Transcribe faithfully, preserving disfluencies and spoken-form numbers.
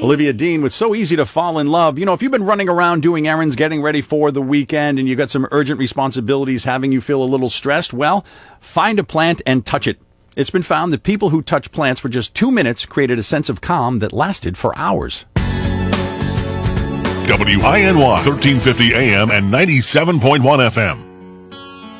Olivia Dean with So Easy to Fall in Love. You know, if you've been running around doing errands, getting ready for the weekend, and you've got some urgent responsibilities having you feel a little stressed, well, find a plant and touch it. It's been found that people who touch plants for just two minutes created a sense of calm that lasted for hours. W I N Y, thirteen fifty A M and ninety-seven point one F M.